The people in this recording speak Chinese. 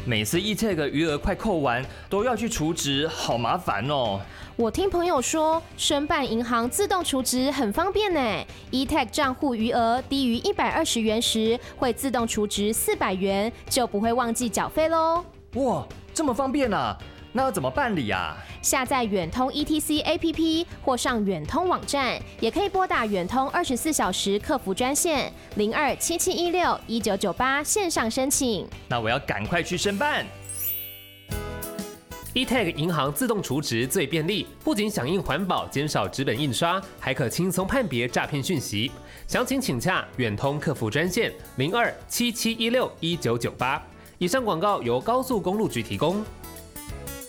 每次 eTag 余额快扣完，都要去储值，好麻烦哦。 我听朋友说，申办银行自动储值很方便呢。eTag 账户余额低于120元时，会自动储值400元，就不会忘记缴费喽。 哇，这么方便啊！那要怎么办理啊？ 下载远通 ETC APP 或上远通网站，也可以拨打远通24小时客服专线0277161998线上申请。 那我要赶快去申办。 eTag 银行自动储值最便利，不仅响应环保，减少纸本印刷，还可轻松判别诈骗讯息。详情请洽远通客服专线0277161998。以上广告由高速公路局提供。